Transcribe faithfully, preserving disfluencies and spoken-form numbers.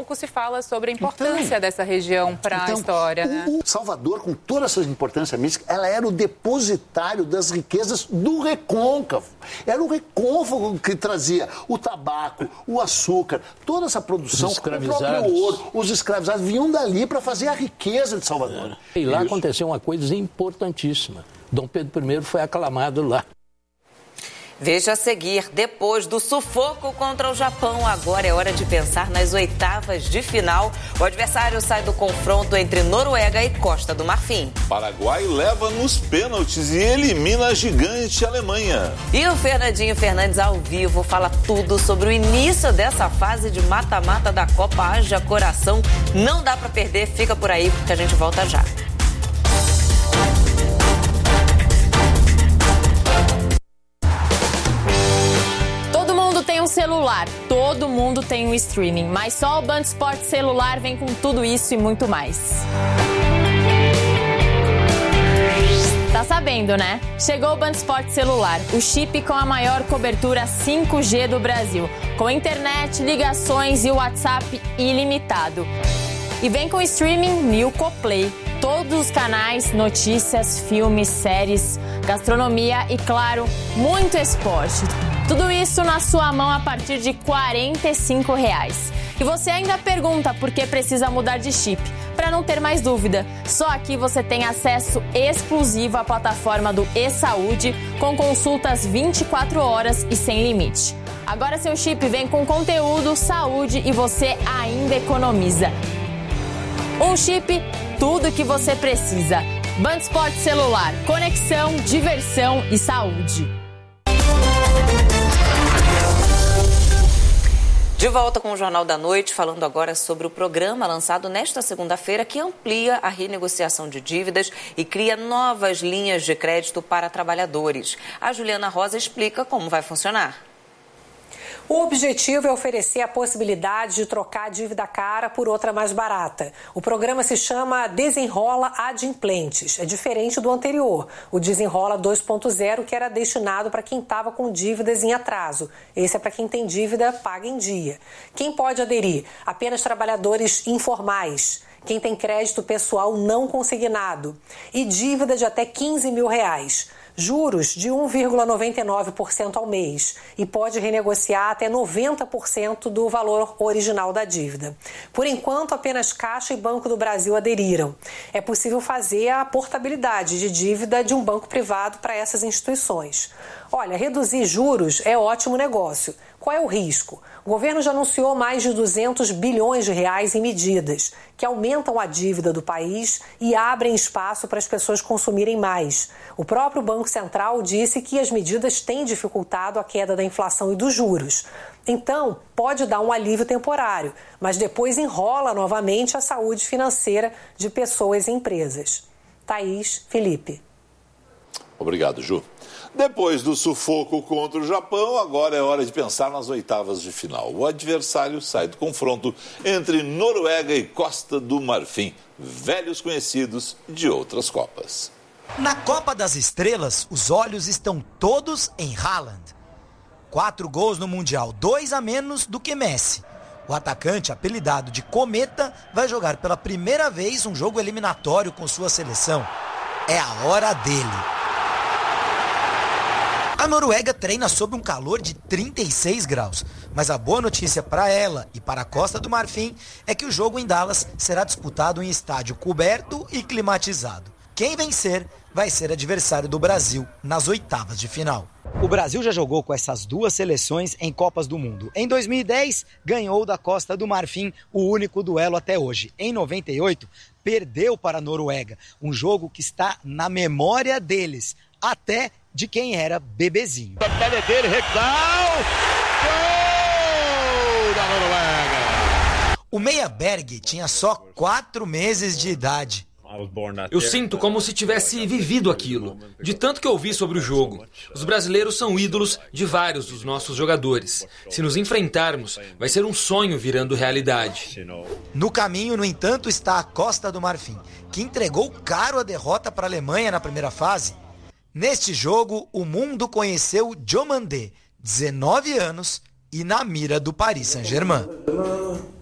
pouco se fala sobre a importância então, dessa região para então, a história. Né? O Salvador, com toda essa importância mística, ela era o depositário das riquezas do recôncavo. Era o recôncavo que trazia o tabaco, o açúcar, toda essa produção, o próprio ouro, os escravizados vinham dali para fazer a riqueza de Salvador. É. E lá Isso. aconteceu uma coisa importantíssima. Dom Pedro primeiro foi aclamado lá. Veja a seguir, depois do sufoco contra o Japão, agora é hora de pensar nas oitavas de final. O adversário sai do confronto entre Noruega e Costa do Marfim. Paraguai leva nos pênaltis e elimina a gigante Alemanha. E o Fernandinho Fernandes ao vivo fala tudo sobre o início dessa fase de mata-mata da Copa. Haja coração, não dá pra perder, fica por aí que a gente volta já. Tem um celular, todo mundo tem um streaming, mas só o Band Esportes celular vem com tudo isso e muito mais. Tá sabendo, né? Chegou o Band Esportes celular, o chip com a maior cobertura cinco G do Brasil, com internet, ligações e WhatsApp ilimitado. E vem com streaming Milko Play. Todos os canais, notícias, filmes, séries, gastronomia e, claro, muito esporte. Tudo isso na sua mão a partir de quarenta e cinco reais. E você ainda pergunta por que precisa mudar de chip. Para não ter mais dúvida, só aqui você tem acesso exclusivo à plataforma do eSaúde, com consultas vinte e quatro horas e sem limite. Agora seu chip vem com conteúdo, saúde e você ainda economiza. Um chip, tudo que você precisa. Band Esportes celular, conexão, diversão e saúde. De volta com o Jornal da Noite, falando agora sobre o programa lançado nesta segunda-feira que amplia a renegociação de dívidas e cria novas linhas de crédito para trabalhadores. A Juliana Rosa explica como vai funcionar. O objetivo é oferecer a possibilidade de trocar a dívida cara por outra mais barata. O programa se chama Desenrola Adimplentes. É diferente do anterior, o Desenrola dois ponto zero, que era destinado para quem estava com dívidas em atraso. Esse é para quem tem dívida paga em dia. Quem pode aderir? Apenas trabalhadores informais. Quem tem crédito pessoal não consignado. E dívida de até quinze mil reais. Juros de um vírgula noventa e nove por cento ao mês e pode renegociar até noventa por cento do valor original da dívida. Por enquanto, apenas Caixa e Banco do Brasil aderiram. É possível fazer a portabilidade de dívida de um banco privado para essas instituições. Olha, reduzir juros é ótimo negócio. Qual é o risco? O governo já anunciou mais de duzentos bilhões de reais em medidas que aumentam a dívida do país e abrem espaço para as pessoas consumirem mais. O próprio Banco Central disse que as medidas têm dificultado a queda da inflação e dos juros. Então, pode dar um alívio temporário, mas depois enrola novamente a saúde financeira de pessoas e empresas. Thaís, Felipe. Obrigado, Ju. Depois do sufoco contra o Japão, agora é hora de pensar nas oitavas de final. O adversário sai do confronto entre Noruega e Costa do Marfim, velhos conhecidos de outras Copas. Na Copa das Estrelas, os olhos estão todos em Haaland. Quatro gols no Mundial, dois a menos do que Messi. O atacante, apelidado de Cometa, vai jogar pela primeira vez um jogo eliminatório com sua seleção. É a hora dele. A Noruega treina sob um calor de trinta e seis graus, mas a boa notícia para ela e para a Costa do Marfim é que o jogo em Dallas será disputado em estádio coberto e climatizado. Quem vencer vai ser adversário do Brasil nas oitavas de final. O Brasil já jogou com essas duas seleções em Copas do Mundo. Em dois mil e dez, ganhou da Costa do Marfim o único duelo até hoje. Em noventa e oito, perdeu para a Noruega, um jogo que está na memória deles, até de quem era bebezinho. A medalha dele, Rekdal! Gol da Noruega! O Meia Berg tinha só quatro meses de idade. Eu sinto como se tivesse vivido aquilo, de tanto que ouvi sobre o jogo. Os brasileiros são ídolos de vários dos nossos jogadores. Se nos enfrentarmos, vai ser um sonho virando realidade. No caminho, no entanto, está a Costa do Marfim, que entregou caro a derrota para a Alemanha na primeira fase. Neste jogo, o mundo conheceu Diomandé, dezenove anos, e na mira do Paris Saint-Germain.